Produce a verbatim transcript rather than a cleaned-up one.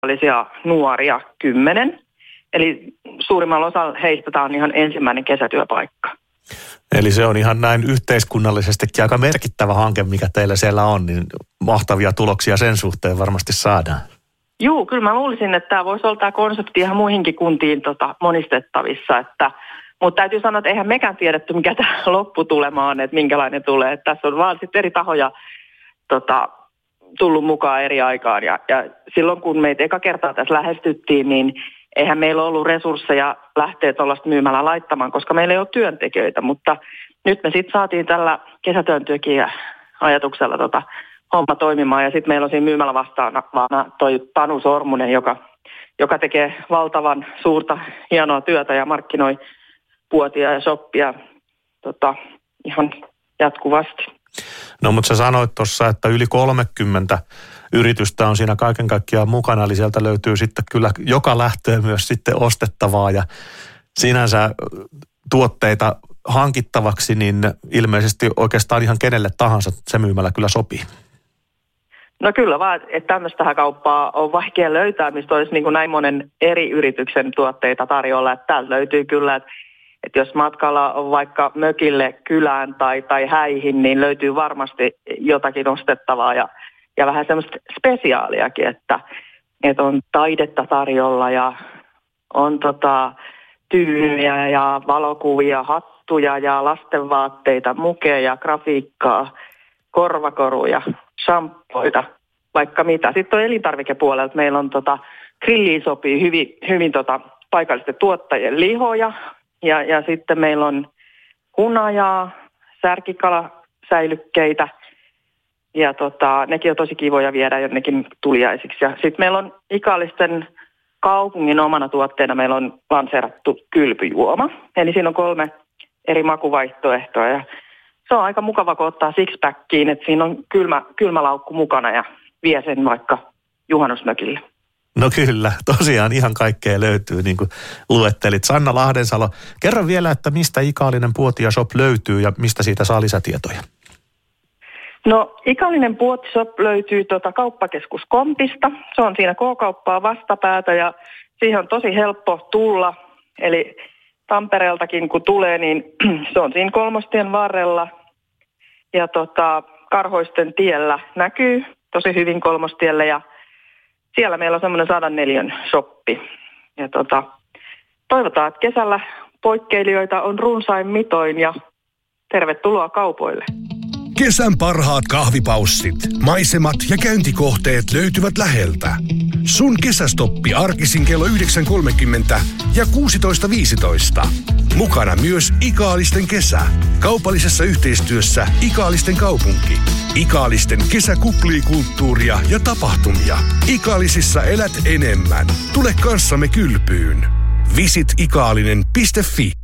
ikaalisia nuoria kymmenen. Eli suurimmalla osalla heistä tämä on ihan ensimmäinen kesätyöpaikka. Eli se on ihan näin yhteiskunnallisestikin aika merkittävä hanke, mikä teillä siellä on, niin mahtavia tuloksia sen suhteen varmasti saadaan. Joo, kyllä mä luulisin, että tämä voisi olla tämä konsepti ihan muihinkin kuntiin tota, monistettavissa, että mutta täytyy sanoa, että eihän mekään tiedetty, mikä tämä lopputulema on, että minkälainen tulee. Että tässä on vaan sitten eri tahoja tota, tullut mukaan eri aikaan. Ja, ja silloin, kun meitä eka kertaa tässä lähestyttiin, niin eihän meillä ollut resursseja lähteä tuollaista myymällä laittamaan, koska meillä ei ole työntekijöitä. Mutta nyt me sitten saatiin tällä kesätyöntekijä-ajatuksella tota homma toimimaan. Ja sitten meillä on siinä myymällä vastaana toi Tanu Sormunen, joka, joka tekee valtavan suurta, hienoa työtä ja markkinoi puotia ja shoppia tota, ihan jatkuvasti. No mutta sä sanoit tuossa, että yli kolmekymmentä yritystä on siinä kaiken kaikkiaan mukana, eli sieltä löytyy sitten kyllä joka lähtöön myös sitten ostettavaa ja sinänsä tuotteita hankittavaksi, niin ilmeisesti oikeastaan ihan kenelle tahansa se myymällä kyllä sopii. No kyllä vaan, että tämmöistä kauppaa on vaikea löytää, mistä olisi niin kuin näin monen eri yrityksen tuotteita tarjolla, että täältä löytyy kyllä, että Että jos matkalla on vaikka mökille, kylään tai, tai häihin, niin löytyy varmasti jotakin ostettavaa ja, ja vähän semmoista spesiaaliakin, että, että on taidetta tarjolla ja on tota, tyynyjä ja valokuvia, hattuja ja lastenvaatteita, mukeja, grafiikkaa, korvakoruja, shampoita, vaikka mitä. Sitten on elintarvikepuolelta. Meillä on tota, grilliin sopii hyvin, hyvin tota, paikallisten tuottajien lihoja. Ja, ja sitten meillä on hunajaa, särkikalasäilykkeitä ja tota, nekin on tosi kivoja viedä jonnekin tuliaisiksi. Ja sitten meillä on Ikaalisten kaupungin omana tuotteena meillä on lanseerattu kylpyjuoma. Eli siinä on kolme eri makuvaihtoehtoa ja se on aika mukava, kun ottaa sixpackiin, että siinä on kylmä, kylmä laukku mukana ja vie sen vaikka juhannusmökille. No kyllä, tosiaan ihan kaikkea löytyy, niin kuin luettelit. Sanna Lahdensalo, kerro vielä, että mistä Ikaalinen Puoti Shop löytyy ja mistä siitä saa lisätietoja? No Ikaalinen Puoti Shop löytyy tuota kauppakeskus Kompista. Se on siinä K-kauppaa vastapäätä ja siihen on tosi helppo tulla. Eli Tampereeltakin kun tulee, niin se on siinä Kolmostien varrella ja tota, Karhoisten tiellä näkyy tosi hyvin Kolmostielle ja siellä meillä on semmoinen sadan neliön shoppi. Ja tota, toivotaan, että kesällä poikkeilijoita on runsain mitoin ja tervetuloa kaupoille. Kesän parhaat kahvipaussit, maisemat ja käyntikohteet löytyvät läheltä. Sun kesästoppi arkisin kello yhdeksän kolmekymmentä ja kuusitoista viisitoista. Mukana myös Ikaalisten kesä. Kaupallisessa yhteistyössä Ikaalisten kaupunki. Ikaalisten kesä kuplii kulttuuria ja tapahtumia. Ikaalisissa elät enemmän. Tule kanssamme kylpyyn. visit ikaalinen piste fi